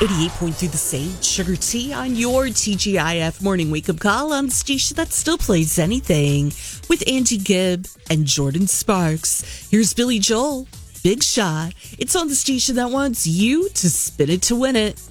88.3 The Sage, Sugar Tea on your TGIF morning wake-up call on the station that still plays anything with Andy Gibb and Jordan Sparks. Here's Billy Joel, Big Shot. It's on the station that wants you to spin it to win it.